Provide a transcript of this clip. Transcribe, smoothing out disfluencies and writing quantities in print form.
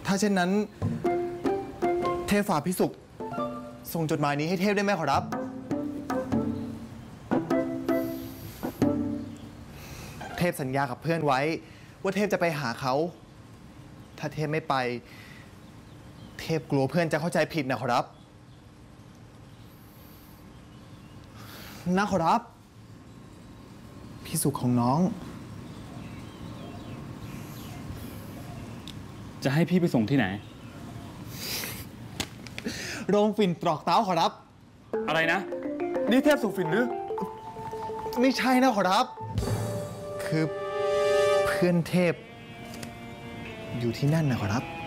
ถ้าเช่นนั้นเทพฝ่าพิสุกส่งจดหมายนี้ให้เทพได้ไหมขอรับเทพสัญญากับเพื่อนไว้ว่าเทพจะไปหาเขาถ้าเทพไม่ไปเทพกลัวเพื่อนจะเข้าใจผิดนะขอรับนะขอรับพิสุกของน้องจะให้พี่ไปส่งที่ไหนโรงฝิ่นตรอกเต้าขอรับอะไรนะนี่เทพสุฝิ่นหรือไม่ใช่นะขอรับคือเพื่อนเทพอยู่ที่นั่นนะขอรับ